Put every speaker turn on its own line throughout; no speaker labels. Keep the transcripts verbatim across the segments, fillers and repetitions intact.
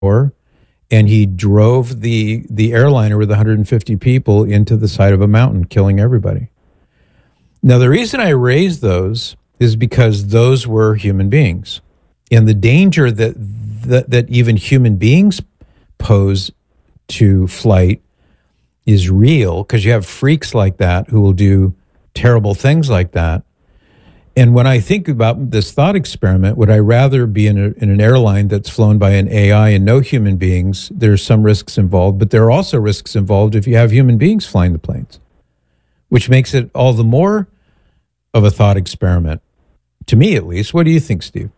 or and he drove the the airliner with one hundred fifty people into the side of a mountain, killing everybody. Now, the reason I raised those is because those were human beings, and the danger that that, that even human beings pose to flight is real, because you have freaks like that who will do terrible things like that. And when I think about this thought experiment, would I rather be in, a, in an airline that's flown by an A I and no human beings? There's some risks involved, but there are also risks involved if you have human beings flying the planes, which makes it all the more of a thought experiment, to me at least. What do you think, Steve?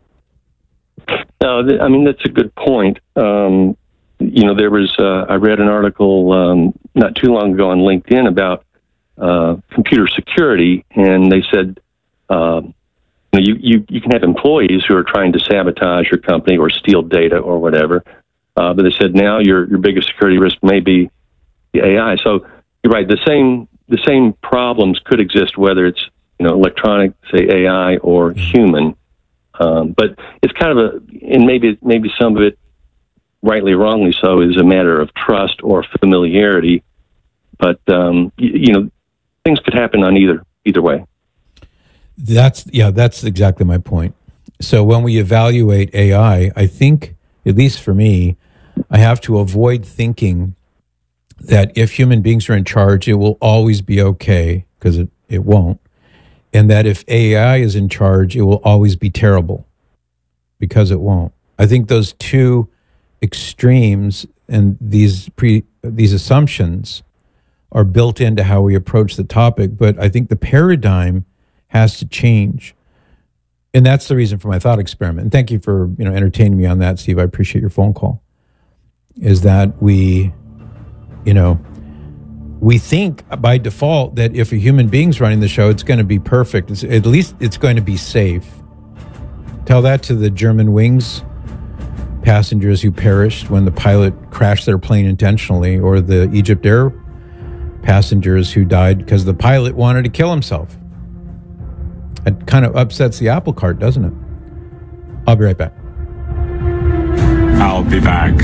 No, th- I mean, that's a good point. Um, you know, there was, uh, I read an article um, not too long ago on LinkedIn about uh, computer security, and they said, uh, you, you, you can have employees who are trying to sabotage your company or steal data or whatever, uh, but they said now your, your biggest security risk may be the A I. So you're right, the same, the same problems could exist whether it's, you know, electronic, say A I, or human. Um, but it's kind of a, and maybe maybe some of it, rightly or wrongly so, is a matter of trust or familiarity. But um, you, you know, things could happen on either either way.
That's yeah, that's exactly my point. So when we evaluate A I, I think, at least for me, I have to avoid thinking that if human beings are in charge, it will always be okay, because it, it won't. And that if A I is in charge, it will always be terrible, because it won't. I think those two extremes and these pre these assumptions are built into how we approach the topic. But I think the paradigm has to change, and that's the reason for my thought experiment. And thank you for you know entertaining me on that, Steve. I appreciate your phone call. Is that we, you know. We think by default that if a human being's running the show, it's going to be perfect. It's, at least it's going to be safe. Tell that to the German Wings passengers who perished when the pilot crashed their plane intentionally, or the Egypt Air passengers who died because the pilot wanted to kill himself. It kind of upsets the apple cart, doesn't it? I'll be right back.
I'll be back.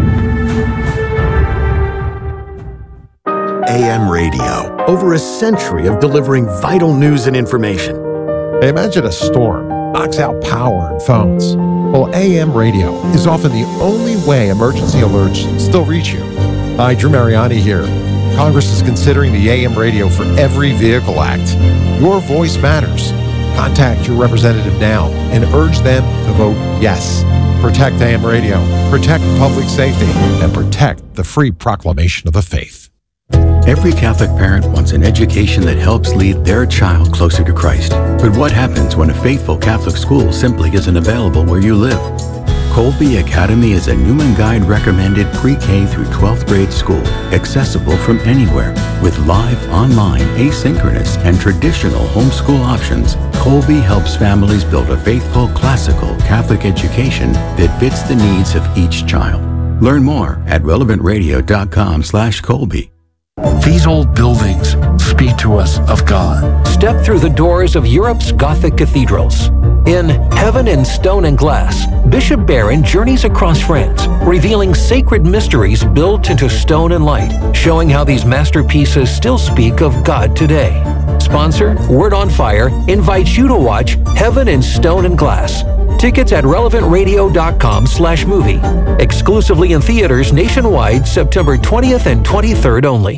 A M radio, over a century of delivering vital news and information.
Imagine a storm knocks out power and phones. Well, A M radio is often the only way emergency alerts still reach you. Hi, Drew Mariani here. Congress is considering the A M radio for Every Vehicle Act. Your voice matters. Contact your representative now and urge them to vote yes. Protect A M radio, protect public safety, and protect the free proclamation of the faith.
Every Catholic parent wants an education that helps lead their child closer to Christ. But what happens when a faithful Catholic school simply isn't available where you live? Colby Academy is a Newman Guide recommended pre-K through twelfth grade school, accessible from anywhere. With live, online, asynchronous, and traditional homeschool options, Colby helps families build a faithful, classical Catholic education that fits the needs of each child. Learn more at relevant radio dot com slash Colby.
These old buildings speak to us of God.
Step through the doors of Europe's Gothic cathedrals. In Heaven in Stone and Glass, Bishop Barron journeys across France, revealing sacred mysteries built into stone and light, showing how these masterpieces still speak of God today. Sponsor, Word on Fire, invites you to watch Heaven in Stone and Glass. Tickets at relevant radio dot com slash movie. Exclusively in theaters nationwide, September twentieth and twenty-third only.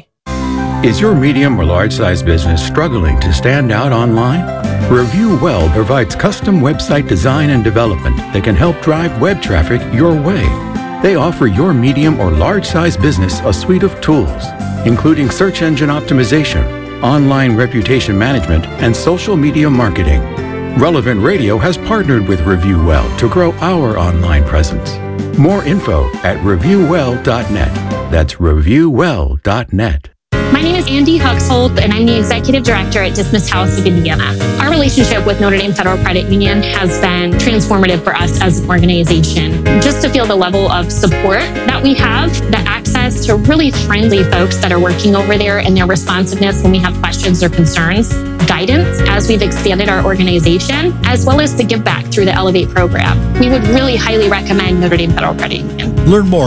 Is your medium or large-size business struggling to stand out online? ReviewWell provides custom website design and development that can help drive web traffic your way. They offer your medium or large-size business a suite of tools, including search engine optimization, online reputation management, and social media marketing. Relevant Radio has partnered with ReviewWell to grow our online presence. More info at review well dot net. That's review well dot net.
My name is Andy Huxholt, and I'm the Executive Director at Dismiss House of Indiana. Our relationship with Notre Dame Federal Credit Union has been transformative for us as an organization. Just to feel the level of support that we have, the access to really friendly folks that are working over there and their responsiveness when we have questions or concerns, guidance as we've expanded our organization, as well as the give back through the Elevate program. We would really highly recommend Notre Dame Federal Credit Union.
Learn more